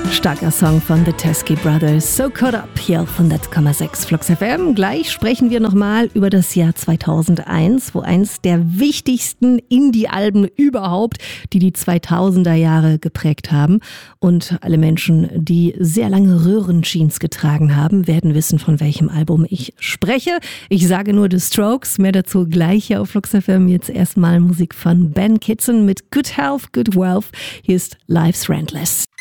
Starker Song von The Teskey Brothers, So Caught Up, hier auf 100,6 Flux FM. Gleich sprechen wir nochmal über das Jahr 2001, wo eins der wichtigsten Indie-Alben überhaupt, die 2000er Jahre geprägt haben. Und alle Menschen, die sehr lange Röhrenjeans getragen haben, werden wissen, von welchem Album ich spreche. Ich sage nur The Strokes, mehr dazu gleich hier auf Flux FM. Jetzt erstmal Musik von Ben Kitson mit Good Health, Good Wealth. Hier ist Life's Rentless.